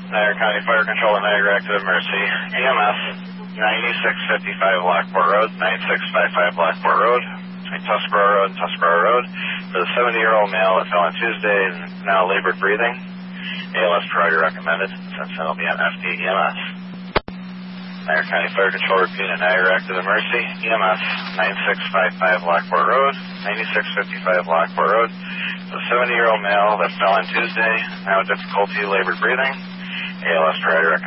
Niagara County Fire Control and Niagara Active Mercy. EMS 9655 Lockport Road, 9655 Lockport Road, between Tuscarora Road and Tuscarora Road, for the 70-year-old male that fell on Tuesday and now labored breathing. ALS priority recommended, since then will be on FD EMS. Niagara County Fire Control repeating Niagara Active Mercy. EMS 9655 Lockport Road, 9655 Lockport Road, for the 70-year-old male that fell on Tuesday, now difficulty labored breathing. ALS priority recommended.